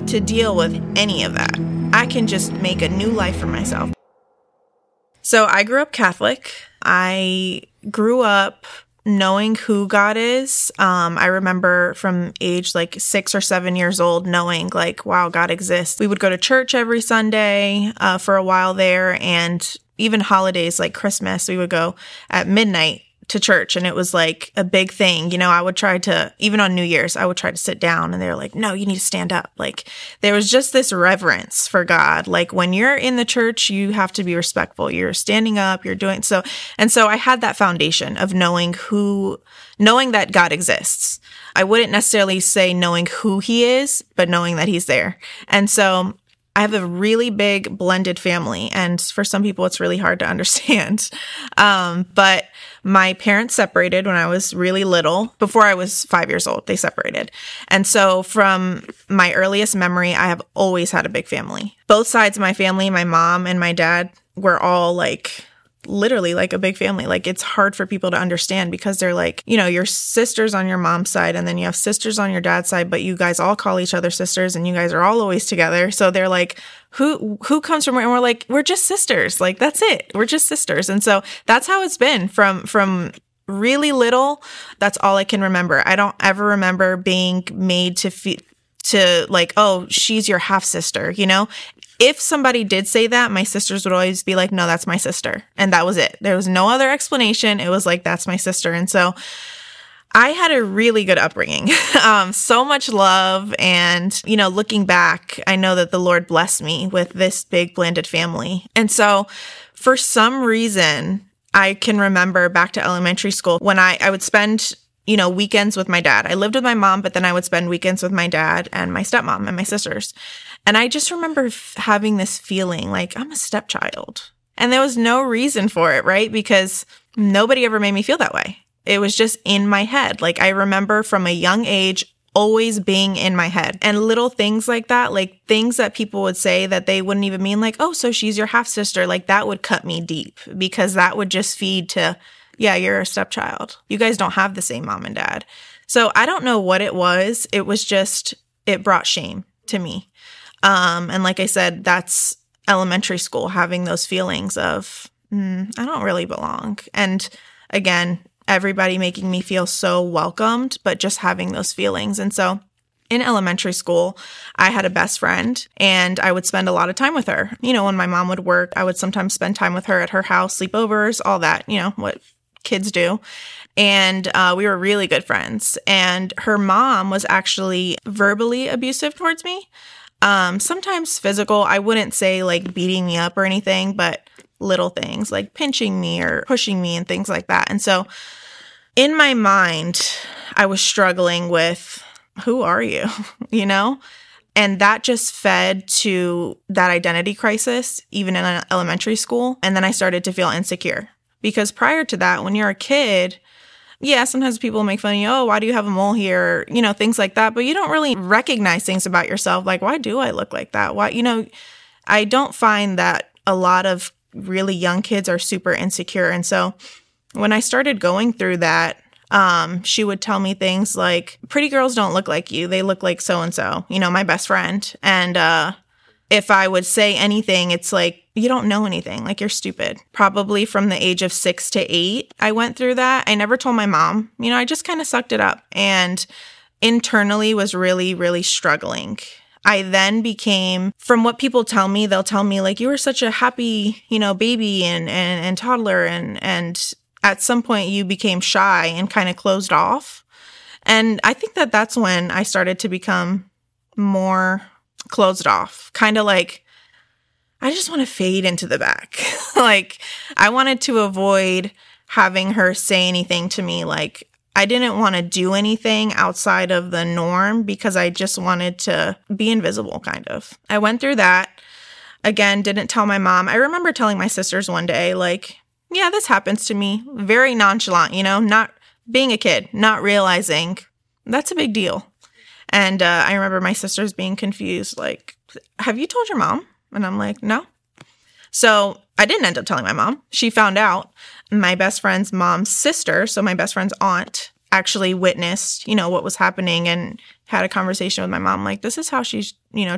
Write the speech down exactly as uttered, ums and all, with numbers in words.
to deal with any of that. I can just make a new life for myself. So I grew up Catholic. I grew up knowing who God is. Um, I remember from age like six or seven years old knowing like, wow, God exists. We would go to church every Sunday uh, for a while there. And even holidays like Christmas, we would go at midnight to church, and it was like a big thing. You know, I would try to, even on New Year's, I would try to sit down, and they were like, no, you need to stand up. Like, there was just this reverence for God. Like, when you're in the church, you have to be respectful. You're standing up, you're doing so. And so I had that foundation of knowing who, knowing that God exists. I wouldn't necessarily say knowing who he is, but knowing that he's there. And so I have a really big blended family, and for some people, it's really hard to understand. Um, but my parents separated when I was really little. Before I was five years old, they separated. And so from my earliest memory, I have always had a big family. Both sides of my family, my mom and my dad, were all like literally like a big family. Like, it's hard for people to understand because they're like, you know, your sisters on your mom's side, and then you have sisters on your dad's side, but you guys all call each other sisters, and you guys are all always together. So they're like, who who comes from where? And we're like, we're just sisters. Like, that's it. We're just sisters. And so that's how it's been from from really little. That's all I can remember. I don't ever remember being made to feel to like, oh, she's your half sister, you know? If somebody did say that, my sisters would always be like, no, that's my sister. And that was it. There was no other explanation. It was like, that's my sister. And so I had a really good upbringing, um, so much love. And, you know, looking back, I know that the Lord blessed me with this big blended family. And so for some reason, I can remember back to elementary school when I, I would spend, you know, weekends with my dad. I lived with my mom, but then I would spend weekends with my dad and my stepmom and my sisters. And I just remember f- having this feeling like I'm a stepchild. And there was no reason for it, right? Because nobody ever made me feel that way. It was just in my head. Like, I remember from a young age always being in my head. And little things like that, like things that people would say that they wouldn't even mean, like, oh, so she's your half sister. Like, that would cut me deep because that would just feed to, yeah, you're a stepchild. You guys don't have the same mom and dad. So I don't know what it was. It was just, it brought shame to me. Um, and like I said, that's elementary school, having those feelings of, mm, I don't really belong. And again, everybody making me feel so welcomed, but just having those feelings. And so in elementary school, I had a best friend, and I would spend a lot of time with her. You know, when my mom would work, I would sometimes spend time with her at her house, sleepovers, all that, you know, what kids do. And uh, we were really good friends. And her mom was actually verbally abusive towards me. Um, sometimes physical. I wouldn't say like beating me up or anything, but little things like pinching me or pushing me and things like that. And so in my mind, I was struggling with, who are you? You know? And that just fed to that identity crisis, even in elementary school. And then I started to feel insecure because prior to that, when you're a kid, yeah, sometimes people make fun of you. Oh, why do you have a mole here? You know, things like that. But you don't really recognize things about yourself. Like, why do I look like that? Why, you know, I don't find that a lot of really young kids are super insecure. And so when I started going through that, um, she would tell me things like, pretty girls don't look like you. They look like so-and-so, you know, my best friend. And, uh, if I would say anything, it's like, you don't know anything. Like, you're stupid. Probably from the age of six to eight, I went through that. I never told my mom. You know, I just kind of sucked it up and internally was really, really struggling. I then became, from what people tell me, they'll tell me like, you were such a happy, you know, baby and, and, and toddler. And, and at some point you became shy and kind of closed off. And I think that that's when I started to become more closed off, kind of like, I just want to fade into the back. Like, I wanted to avoid having her say anything to me. Like, I didn't want to do anything outside of the norm because I just wanted to be invisible, kind of. I went through that. Again, didn't tell my mom. I remember telling my sisters one day, like, yeah, this happens to me. Very nonchalant, you know, not being a kid, not realizing that's a big deal. And uh, I remember my sisters being confused, like, have you told your mom? And I'm like, no. So I didn't end up telling my mom. She found out. My best friend's mom's sister, so my best friend's aunt, actually witnessed, you know, what was happening and had a conversation with my mom. Like, this is how she's, you know,